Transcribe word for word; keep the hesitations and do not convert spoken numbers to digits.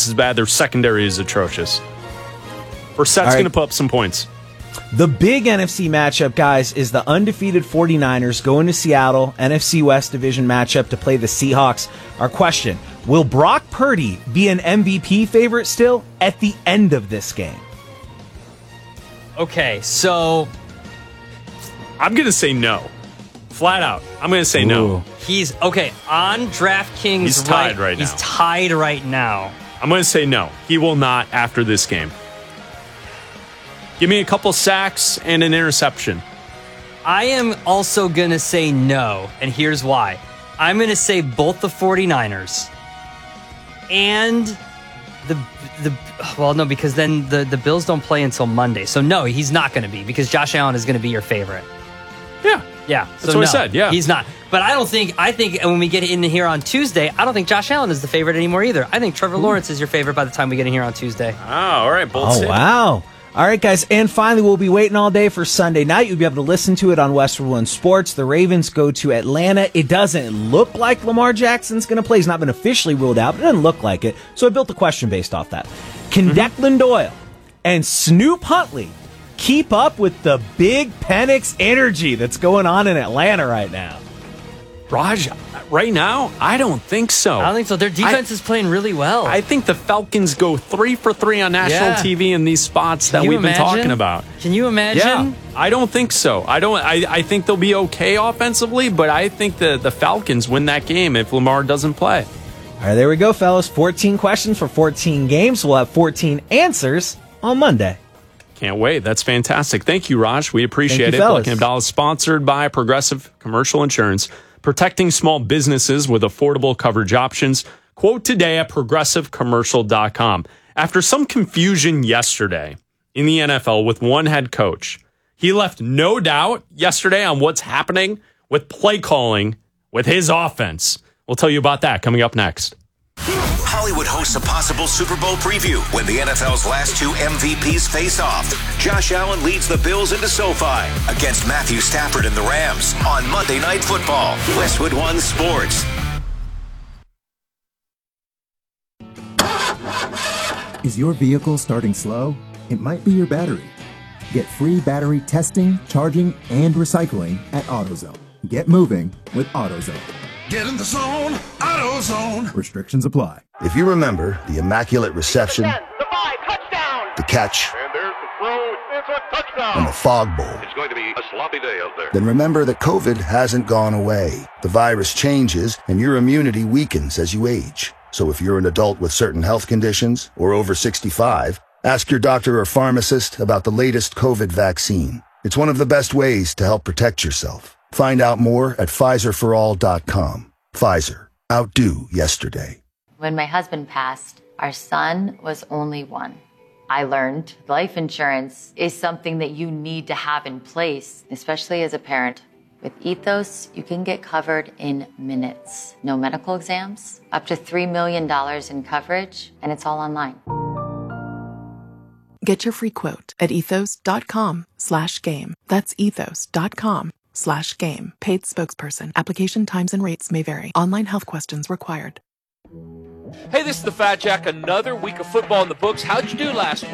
defense is bad. Their secondary is atrocious. Brissett's right. going to put up some points. The big N F C matchup, guys, is the undefeated forty-niners going to Seattle, N F C West division matchup to play the Seahawks. Our question, will Brock Purdy be an M V P favorite still at the end of this game? Okay, so I'm going to say no. Flat out. I'm going to say Ooh. no. he's, okay, on DraftKings He's tied right He's now. tied right now. I'm going to say no. He will not after this game. Give me a couple sacks and an interception. I am also going to say no, and here's why. I'm going to say both the forty-niners and the the well, no, because then the, the Bills don't play until Monday. So no, he's not going to be, because Josh Allen is going to be your favorite. Yeah. Yeah. That's so what no, I said, yeah. He's not. But I don't think, I think when we get in here on Tuesday, I don't think Josh Allen is the favorite anymore either. I think Trevor Lawrence is your favorite by the time we get in here on Tuesday. Oh, all right. Bold Oh, statement. wow. All right, guys, and finally, we'll be waiting all day for Sunday night. You'll be able to listen to it on Westwood One Sports. The Ravens go to Atlanta. It doesn't look like Lamar Jackson's going to play. He's not been officially ruled out, but it doesn't look like it. So I built a question based off that. Can mm-hmm. Declan Doyle and Snoop Huntley keep up with the big Penix energy that's going on in Atlanta right now? Raj, right now, I don't think so. I don't think so. Their defense I, is playing really well. I think the Falcons go three for three on national Yeah. T V in these spots Can that you we've imagine? been talking about. Can you imagine? Yeah, I don't think so. I don't. I, I think they'll be okay offensively, but I think the, the Falcons win that game if Lamar doesn't play. All right, there we go, fellas. fourteen questions for fourteen games. We'll have fourteen answers on Monday. Can't wait. That's fantastic. Thank you, Raj. We appreciate Thank you, it. fellas. Buckingham Dolls sponsored by Progressive Commercial Insurance, protecting small businesses with affordable coverage options. Quote today at progressive commercial dot com. After some confusion yesterday in the N F L with one head coach, he left no doubt yesterday on what's happening with play calling with his offense. We'll tell you about that coming up next. Hollywood hosts a possible Super Bowl preview when the N F L's last two M V Ps face off. Josh Allen leads the Bills into SoFi against Matthew Stafford and the Rams on Monday Night Football. Westwood One Sports. Is your vehicle starting slow? It might be your battery. Get free battery testing, charging, and recycling at AutoZone. Get moving with AutoZone. Get in the zone, AutoZone. Restrictions apply. If you remember the immaculate reception, the five, touchdown. the catch, And there's the throw. It's a touchdown. and the fog bowl, It's going to be a sloppy day out there. then remember that COVID hasn't gone away. The virus changes, and your immunity weakens as you age. So if you're an adult with certain health conditions or over sixty-five, ask your doctor or pharmacist about the latest COVID vaccine. It's one of the best ways to help protect yourself. Find out more at Pfizer for all dot com. Pfizer. Outdo yesterday. When my husband passed, our son was only one. I learned life insurance is something that you need to have in place, especially as a parent. With Ethos, you can get covered in minutes. No medical exams, up to three million dollars in coverage, and it's all online. Get your free quote at ethos.com slash game. That's ethos.com slash game. Paid spokesperson. Application times and rates may vary. Online health questions required. Hey, this is the Fat Jack. Another week of football in the books. How'd you do last week?